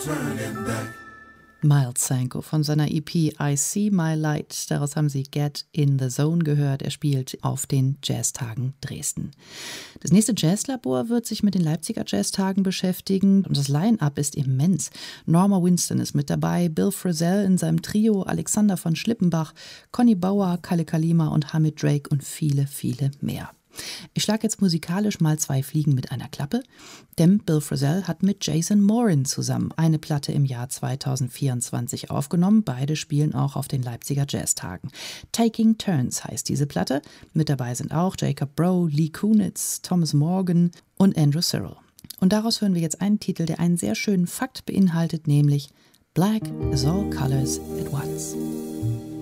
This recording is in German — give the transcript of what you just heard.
Miles Sanko von seiner EP I See My Light. Daraus haben Sie Get in the Zone gehört. Er spielt auf den Jazztagen Dresden. Das nächste Jazzlabor wird sich mit den Leipziger Jazztagen beschäftigen. Und das Line-Up ist immens. Norma Winston ist mit dabei, Bill Frisell in seinem Trio, Alexander von Schlippenbach, Conny Bauer, Kalle Kalima und Hamid Drake und viele, viele mehr. Ich schlage jetzt musikalisch mal 2 Fliegen mit einer Klappe, denn Bill Frisell hat mit Jason Morin zusammen eine Platte im Jahr 2024 aufgenommen. Beide spielen auch auf den Leipziger Jazztagen. Taking Turns heißt diese Platte. Mit dabei sind auch Jacob Brough, Lee Kunitz, Thomas Morgan und Andrew Cyril. Und daraus hören wir jetzt einen Titel, der einen sehr schönen Fakt beinhaltet, nämlich Black is all colors at once.